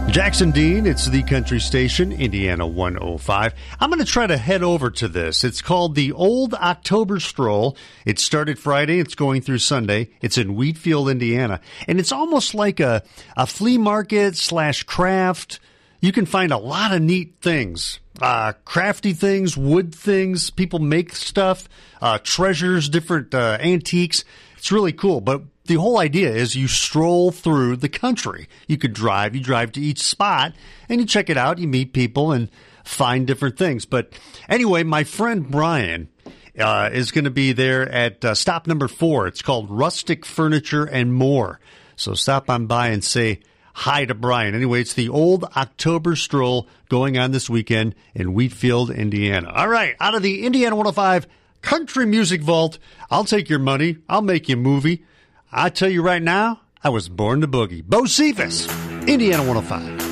Jackson Dean, it's the country station, Indiana 105. I'm going to try to head over to this. It's called the Old October Stroll. It started Friday. It's going through Sunday. It's in Wheatfield, Indiana. And it's almost like a flea market / craft. You can find a lot of neat things. Crafty things, wood things. People make stuff, treasures, different antiques. It's really cool. But the whole idea is you stroll through the country. You drive to each spot and you check it out. You meet people and find different things. But anyway, my friend Brian is going to be there at stop number 4. It's called Rustic Furniture and More. So stop on by and say hi to Brian. Anyway, it's the Old October Stroll going on this weekend in Wheatfield, Indiana. All right, out of the Indiana 105 Country Music Vault, I'll take your money. I'll make you a movie. I tell you right now, I was born to boogie. Bo Cephas, Indiana 105.